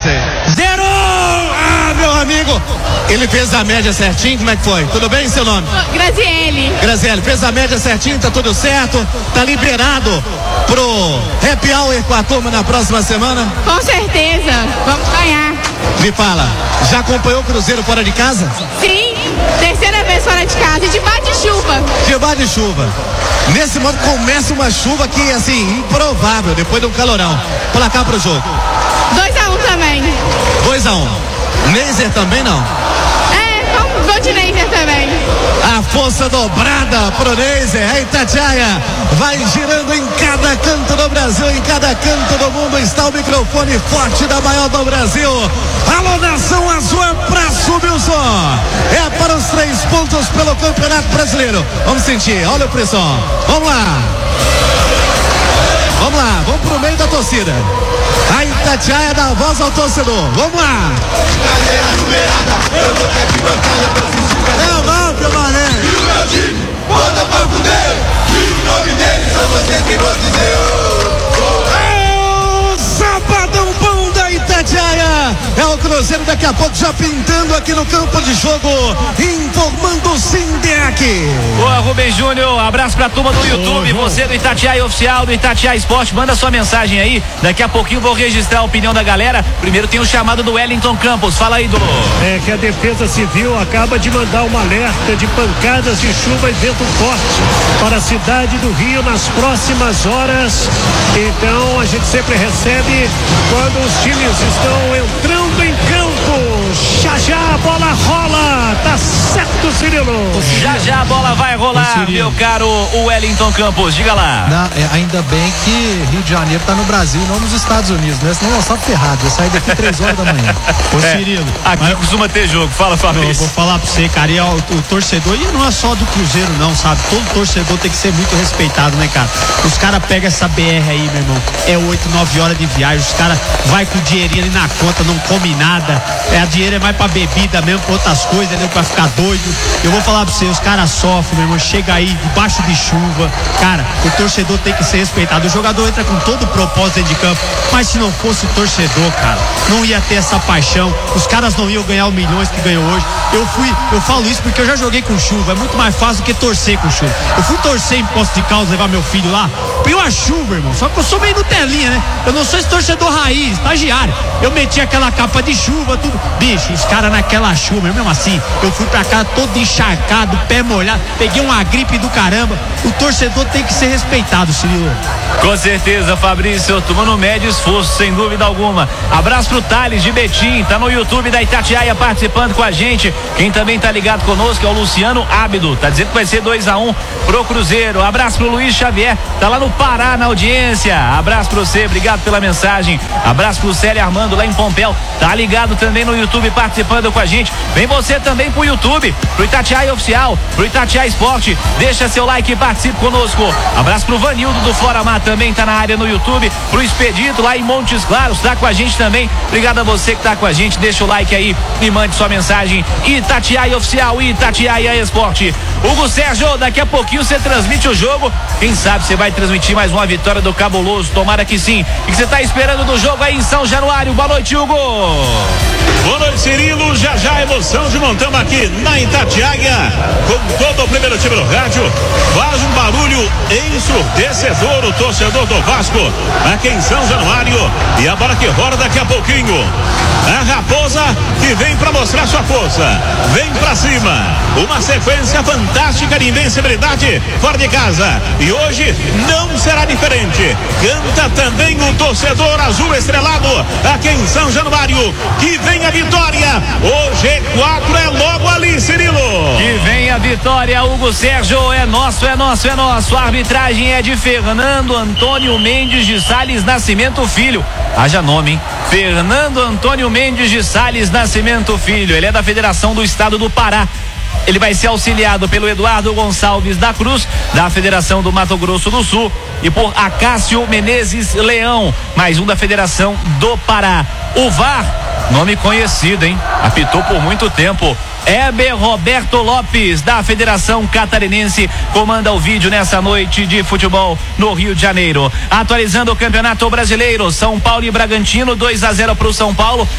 sei. 0! Ah, meu amigo, ele fez a média certinho, como é que foi? Tudo bem, seu nome? Graziele. Graziele, fez a média certinho, tá tudo certo? Tá liberado pro Happy Hour com a turma na próxima semana? Com certeza, vamos ganhar. Me fala, já acompanhou o Cruzeiro fora de casa? Sim, terceira vez fora de casa, debaixo de chuva. Debaixo de chuva. Nesse momento começa uma chuva que, assim, improvável, depois de um calorão. Placar pro jogo. 2-1 também. 2-1. Neiser também não? Gol de Neiser também. A força dobrada pro Neiser. A Itatiaia vai girando em cada canto do Brasil, em cada canto do mundo. Está o microfone forte da maior do Brasil. Alô, Nação Azul, é pra subir o som. É para os 3 pontos pelo Campeonato Brasileiro. Vamos sentir, olha o pressão. Vamos lá. Vamos lá, vamos pro meio da torcida. A Itatiaia dá voz ao torcedor. Vamos lá. É mal, meu mané. E o meu time, bota pra fuder. E o nome dele só você que vou dizer. É o sabadão bom da Itatiaia. É o Cruzeiro daqui a pouco já pintando aqui no campo de jogo. Informando o Sindec. Boa, Rubem Júnior, abraço pra turma do YouTube. Você do Itatiaia Oficial, do Itatiaia Esporte, manda sua mensagem aí. Daqui a pouquinho vou registrar a opinião da galera. Primeiro tem o chamado do Wellington Campos. Fala aí, Dô. É que a Defesa Civil acaba de mandar um alerta de pancadas de chuva e vento forte para a cidade do Rio nas próximas horas. Então a gente sempre recebe quando os times estão entrando em campo. Já a bola rola. Tá certo, Cirilo. Já a bola vai rolar, meu caro Wellington Campos. Diga lá. Ainda bem que Rio de Janeiro tá no Brasil e não nos Estados Unidos, né? Senão nós estamos ferrados. Eu saí daqui 3 horas da manhã. Ô, Cirilo. Aqui costuma ter jogo. Fala, Fabrício. Eu vou falar pra você, cara. E o torcedor, e não é só do Cruzeiro, não, sabe? Todo torcedor tem que ser muito respeitado, né, cara? Os caras pegam essa BR aí, meu irmão. É 8, 9 horas de viagem. Os caras vai com o dinheirinho ali na conta, não come nada. A dinheiro é mais pra bebida mesmo, pra outras coisas, entendeu? Pra ficar doido. Eu vou falar pra você, os caras sofrem, meu irmão. Chega aí debaixo de chuva. Cara, o torcedor tem que ser respeitado. O jogador entra com todo o propósito dentro de campo. Mas se não fosse o torcedor, cara, não ia ter essa paixão. Os caras não iam ganhar os milhões que ganhou hoje. Eu falo isso porque eu já joguei com chuva. É muito mais fácil do que torcer com chuva. Eu fui torcer em Poços de Caldas, levar meu filho lá. Pior a chuva, irmão. Só que eu sou meio Nutelinha, né? Eu não sou esse torcedor raiz, estagiário. Eu meti aquela capa de chuva, tudo. Bicho, os caras naquela chuva, mesmo assim, eu fui pra cá todo encharcado, pé molhado, peguei uma gripe do caramba. O torcedor tem que ser respeitado, Cirilo. Com certeza, Fabrício, tomando médio esforço, sem dúvida alguma. Abraço pro Thales de Betim, tá no YouTube da Itatiaia participando com a gente. Quem também tá ligado conosco é o Luciano Ábido, tá dizendo que vai ser 2-1 pro Cruzeiro. Abraço pro Luiz Xavier, tá lá no Pará na audiência. Abraço pra você, obrigado pela mensagem. Abraço pro Célio Armando lá em Pompéu, tá ligado também no YouTube participando com a gente. Vem você também pro YouTube, pro Itatiaia Oficial, pro Itatiaia Esporte. Deixa seu like e participe conosco. Abraço pro Vanildo do Fora Mar, também tá na área no YouTube. Pro Expedito lá em Montes Claros, tá com a gente também. Obrigado a você que tá com a gente. Deixa o like aí e mande sua mensagem. Itatiaia Oficial e Itatiaia Esporte. Hugo Sérgio, daqui a pouquinho você transmite o jogo. Quem sabe você vai transmitir mais uma vitória do Cabuloso. Tomara que sim. O que você tá esperando do jogo aí em São Januário? Boa noite, Hugo. Boa noite, Cirilo. Já a emoção de montamos aqui na Itatiaia com todo o primeiro time do rádio. Faz um barulho ensurdecedor o torcedor do Vasco aqui em São Januário. E a bola que rola daqui a pouquinho. A Raposa que vem pra mostrar sua força. Vem pra cima. Uma sequência fantástica de invencibilidade fora de casa. E hoje não será diferente. Canta também o torcedor azul estrelado aqui em São Januário. Que vem a vitória. O G4 é logo ali, Cirilo. Que vem a vitória, Hugo Sérgio. É nosso, é nosso, é nosso. A arbitragem é de Fernando Antônio Mendes de Sales Nascimento Filho. Haja nome, hein? Fernando Antônio Mendes de Sales Nascimento Filho. Ele é da Federação do Estado do Pará. Ele vai ser auxiliado pelo Eduardo Gonçalves da Cruz, da Federação do Mato Grosso do Sul, e por Acácio Menezes Leão, mais um da Federação do Pará. O VAR, nome conhecido, hein? Apitou por muito tempo. Heber Roberto Lopes, da Federação Catarinense, comanda o vídeo nessa noite de futebol no Rio de Janeiro. Atualizando o Campeonato Brasileiro, São Paulo e Bragantino, 2-0 para o São Paulo.